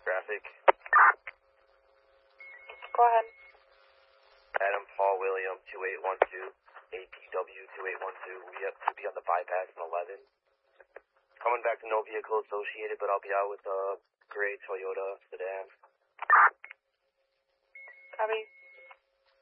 Traffic. Go ahead. Adam Paul William 2812. APW 2812. We have to be on the bypass in 11. Coming back to no vehicle associated, but I'll be out with a gray Toyota sedan. Copy.